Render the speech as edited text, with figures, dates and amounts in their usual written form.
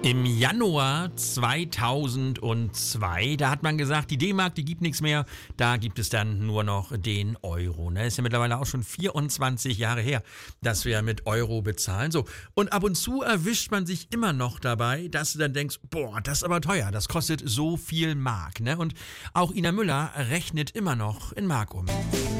Im Januar 2002, da hat man gesagt, die D-Mark, die gibt nichts mehr, da gibt es dann nur noch den Euro. Ne? Ist ja mittlerweile auch schon 24 Jahre her, dass wir mit Euro bezahlen. So, und ab und zu erwischt man sich immer noch dabei, dass du dann denkst, boah, das ist aber teuer, das kostet so viel Mark. Ne? Und auch Ina Müller rechnet immer noch in Mark um.